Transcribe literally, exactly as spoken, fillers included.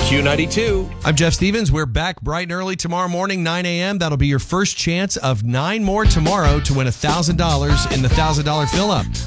Q ninety-two. I'm Jeff Stevens. We're back bright and early tomorrow morning, nine a.m. That'll be your first chance of nine more tomorrow to win one thousand dollars in the one thousand dollars fill-up.